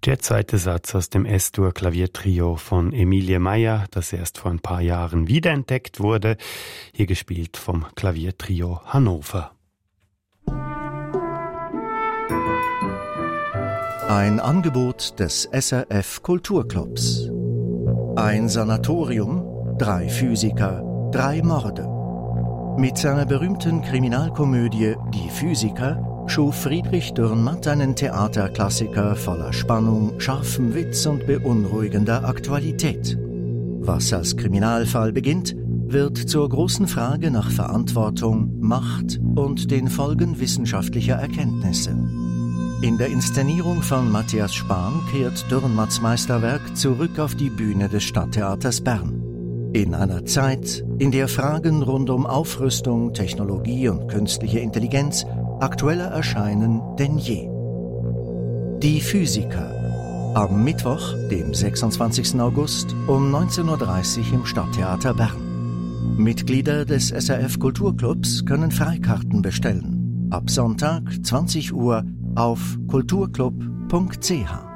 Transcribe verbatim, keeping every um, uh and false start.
Der zweite Satz aus dem S-Dur-Klaviertrio von Emilie Meyer, das erst vor ein paar Jahren wiederentdeckt wurde, hier gespielt vom Klaviertrio Hannover. Ein Angebot des S R F Kulturclubs. Ein Sanatorium, drei Physiker, drei Morde. Mit seiner berühmten Kriminalkomödie Die Physiker schuf Friedrich Dürrenmatt einen Theaterklassiker voller Spannung, scharfem Witz und beunruhigender Aktualität. Was als Kriminalfall beginnt, wird zur großen Frage nach Verantwortung, Macht und den Folgen wissenschaftlicher Erkenntnisse. In der Inszenierung von Matthias Spahn kehrt Dürrenmatts Meisterwerk zurück auf die Bühne des Stadttheaters Bern. In einer Zeit, in der Fragen rund um Aufrüstung, Technologie und künstliche Intelligenz aktueller erscheinen denn je. Die Physiker. Am Mittwoch, dem sechsundzwanzigsten August um neunzehn Uhr dreißig im Stadttheater Bern. Mitglieder des S R F Kulturclubs können Freikarten bestellen. Ab Sonntag zwanzig Uhr auf kulturclub punkt c h.